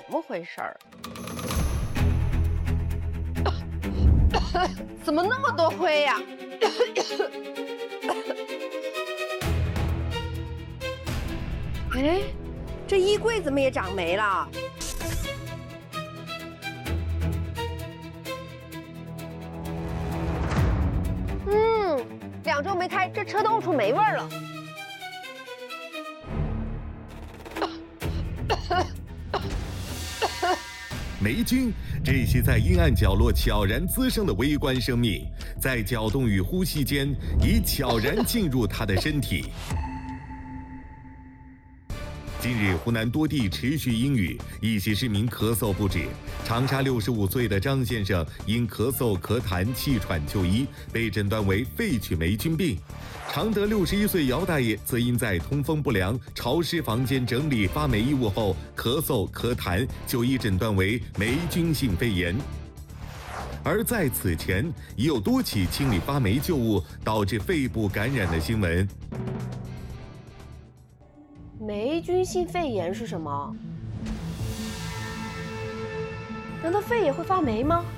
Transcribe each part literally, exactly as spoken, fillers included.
么回事儿？怎么那么多灰呀？哎，这衣柜怎么也长霉了？嗯，两周没开，这车都出霉味儿了。 霉菌，这些在阴暗角落悄然滋生的微观生命，在搅动与呼吸间，已悄然进入他的身体。近日，湖南多地持续阴雨，一些市民咳嗽不止。长沙六十五岁的张先生因咳嗽、咳痰、气喘就医，被诊断为肺曲霉菌病。常德六十一岁姚大爷则因在通风不良、潮湿房间整理发霉衣物后咳嗽、咳痰，就医诊断为霉菌性肺炎。而在此前，已有多起清理发霉旧物导致肺部感染的新闻。 霉菌性肺炎是什么？难道肺也会发霉吗？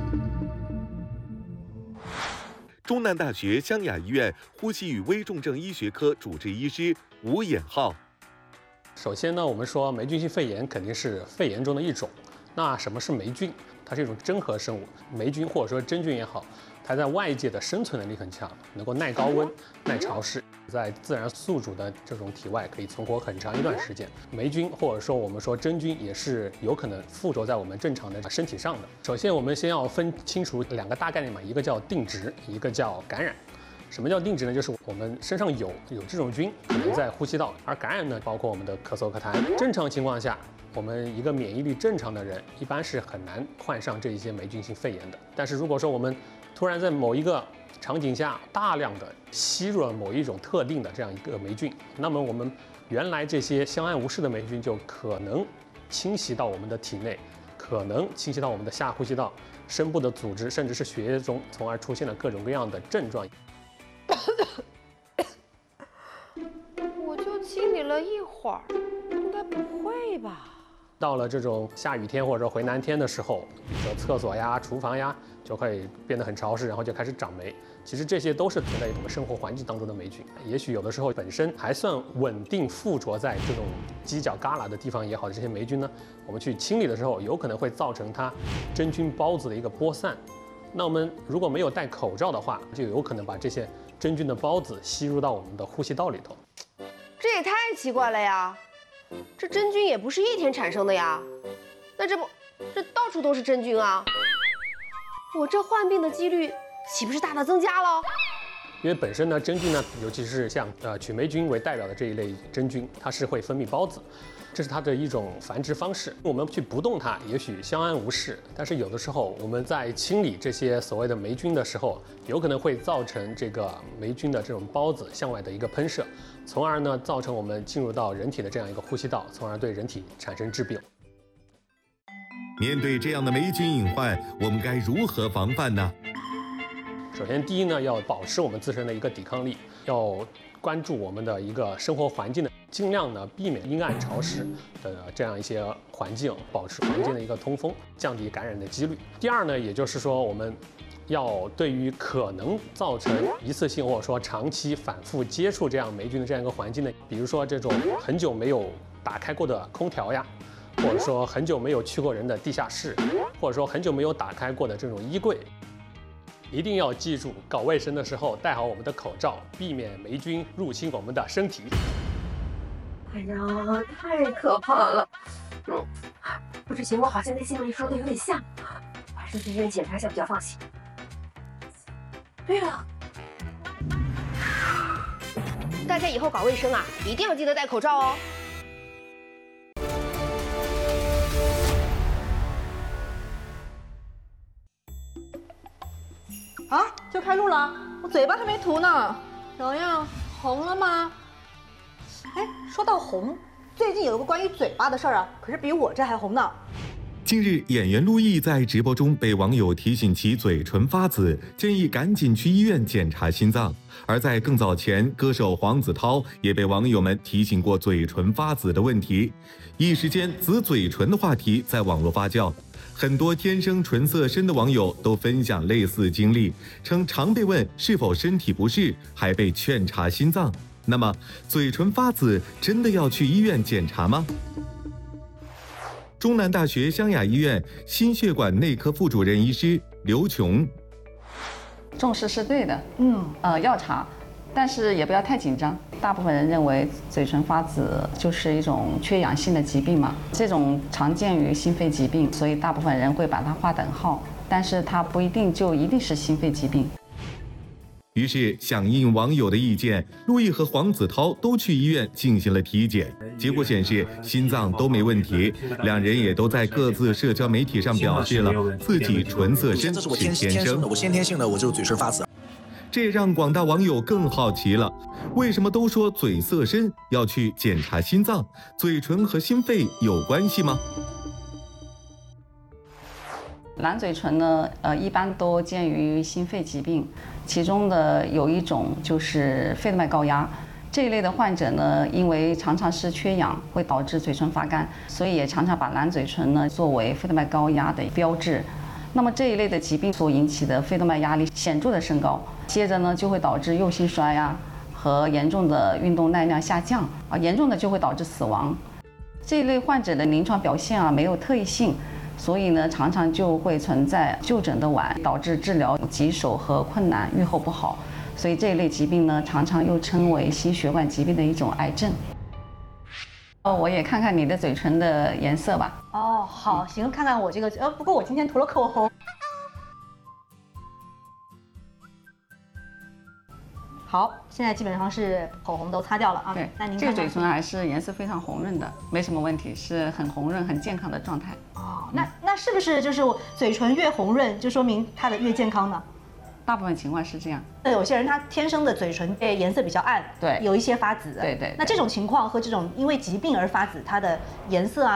中南大学湘雅医院呼吸与危重症医学科主治医师吴衍浩。 首先呢，我们说霉菌性肺炎肯定是肺炎中的一种。那什么是霉菌？它是一种真核生物，霉菌或者说真菌也好，它在外界的生存能力很强，能够耐高温、耐潮湿，在自然宿主的这种体外可以存活很长一段时间。霉菌或者说我们说真菌也是有可能附着在我们正常的身体上的。首先，我们先要分清楚两个大概念嘛，一个叫定植，一个叫感染。什么叫定植呢？就是我们身上有有这种菌，可能在呼吸道；而感染呢，包括我们的咳嗽、咳痰。正常情况下，我们一个免疫力正常的人，一般是很难患上这一些霉菌性肺炎的。但是如果说我们突然在某一个场景下大量的吸入了某一种特定的这样一个霉菌，那么我们原来这些相安无事的霉菌就可能侵袭到我们的体内，可能侵袭到我们的下呼吸道、深部的组织，甚至是血液中，从而出现了各种各样的症状。 我就清理了一会儿，应该不会吧？ 到了这种下雨天或者回南天的时候，比如说厕所呀、厨房呀，就会变得很潮湿，然后就开始长霉。其实这些都是存在于我们生活环境当中的霉菌。也许有的时候本身还算稳定附着在这种犄角旮旯的地方也好，这些霉菌呢，我们去清理的时候，有可能会造成它真菌孢子的一个播散。那我们如果没有戴口罩的话，就有可能把这些真菌的孢子吸入到我们的呼吸道里头。 这也太奇怪了呀！这真菌也不是一天产生的呀，那这不，这到处都是真菌啊！我这患病的几率岂不是大大增加了？ 因为本身呢，真菌呢，尤其是像呃曲霉菌为代表的这一类真菌，它是会分泌孢子，这是它的一种繁殖方式。我们去不动它，也许相安无事，但是有的时候我们在清理这些所谓的霉菌的时候，有可能会造成这个霉菌的这种孢子向外的一个喷射，从而呢造成我们进入到人体的这样一个呼吸道，从而对人体产生致病。 面对这样的霉菌隐患，我们该如何防范呢？ 首先，第一呢，要保持我们自身的一个抵抗力，要关注我们的一个生活环境的，尽量呢避免阴暗潮湿的这样一些环境，保持房间的一个通风，降低感染的几率。第二呢，也就是说我们要对于可能造成一次性或者说长期反复接触这样霉菌的这样一个环境呢，比如说这种很久没有打开过的空调呀，或者说很久没有去过人的地下室，或者说很久没有打开过的这种衣柜。一定要记住，搞卫生的时候戴好我们的口罩，避免霉菌入侵我们的身体。 哎呀，太可怕了！嗯，不知情，我好像跟新闻里说的有点像，我还是去医院检查一下比较放心。对了， 大家以后搞卫生啊，一定要记得戴口罩哦。 啊，就开录了，我嘴巴还没涂呢。怎样，红了吗？哎，说到红，最近有个关于嘴巴的事儿啊，可是比我这还红呢。 近日，演员陆毅在直播中被网友提醒其嘴唇发紫，建议赶紧去医院检查心脏。而在更早前，歌手黄子韬也被网友们提醒过嘴唇发紫的问题。一时间，紫嘴唇的话题在网络发酵。很多天生唇色深的网友都分享类似经历，称常被问是否身体不适，还被劝查心脏。那么，嘴唇发紫真的要去医院检查吗？中南大学湘雅医院心血管内科副主任医师刘琼， 重视是对的，嗯，呃，要查，但是也不要太紧张。大部分人认为嘴唇发紫就是一种缺氧性的疾病嘛，这种常见于心肺疾病，所以大部分人会把它划等号，但是它不一定就一定是心肺疾病。 于是，响应网友的意见，陆毅和黄子韬都去医院进行了体检，结果显示心脏都没问题。两人也都在各自社交媒体上表示了自己唇色深是天生的， 我先天性的，我就是嘴唇发紫。 这也让广大网友更好奇了，为什么都说嘴色深要去检查心脏？嘴唇和心肺有关系吗？ 蓝嘴唇呢，呃，一般都见于心肺疾病，其中的有一种就是肺动脉高压。这一类的患者呢，因为常常是缺氧，会导致嘴唇发干，所以也常常把蓝嘴唇呢作为肺动脉高压的标志。那么这一类的疾病所引起的肺动脉压力显著的升高，接着呢就会导致右心衰啊和严重的运动耐量下降啊，严重的就会导致死亡。这一类患者的临床表现啊没有特异性。所以呢，常常就会存在就诊的晚，导致治疗棘手和困难，预后不好。所以这一类疾病呢，常常又称为心血管疾病的一种癌症。哦，我也看看你的嘴唇的颜色吧。 哦，好，行，看看我这个，呃，不过我今天涂了口红。好，现在基本上是口红都擦掉了啊。 对， 那您这个嘴唇还是颜色非常红润的，没什么问题，是很红润、很健康的状态。 哦，那那是不是就是嘴唇越红润，就说明它的越健康呢？ 大部分情况是这样。 那有些人他天生的嘴唇诶颜色比较暗， 对， 有一些发紫的。 对 对, 对。 那这种情况和这种因为疾病而发紫，它的颜色啊